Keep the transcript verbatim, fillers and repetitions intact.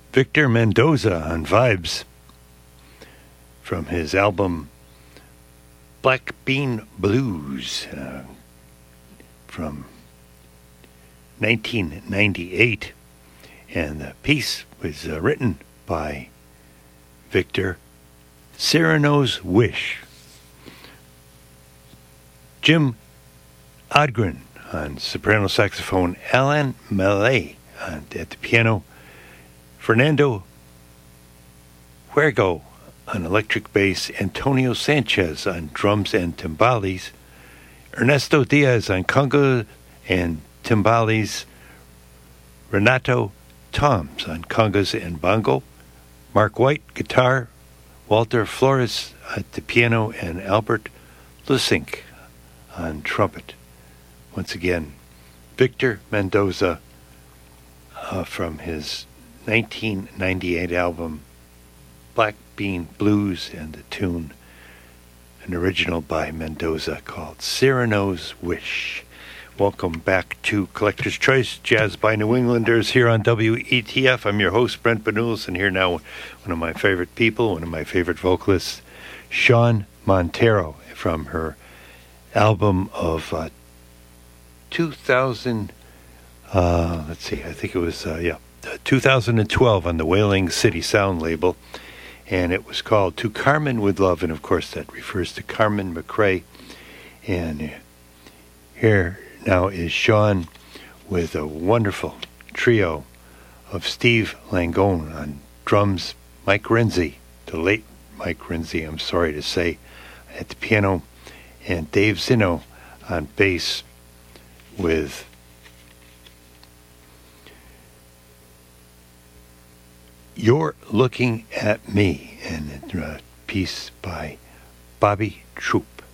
Victor Mendoza on Vibes from his album Black Bean Blues uh, from nineteen ninety-eight. And the piece was uh, written by Victor. Cyrano's Wish. Jim Adgren on soprano saxophone, Alan Malay on, at the piano, Fernando Huergo on electric bass, Antonio Sanchez on drums and timbales, Ernesto Diaz on conga and timbales, Renato Toms on congas and bongo, Mark White guitar, Walter Flores at the piano, and Albert Lusink on trumpet. Once again, Victor Mendoza uh, from his nineteen ninety-eight album Black Bean Blues, and the tune, an original by Mendoza called Cyrano's Wish. Welcome back to Collector's Choice, Jazz by New Englanders here on W E T F. I'm your host, Brent Benulis, and here now one of my favorite people, one of my favorite vocalists, Shawn Montero, from her album of uh, two thousand, uh, let's see, I think it was, uh, yeah, two thousand twelve on the Wailing City Sound label, and it was called To Carmen with Love, and of course that refers to Carmen McRae. And here now is Shawn with a wonderful trio of Steve Langone on drums, Mike Renzi, the late Mike Renzi, I'm sorry to say, at the piano, and Dave Zinno on bass with You're Looking at Me, and a piece by Bobby Troup.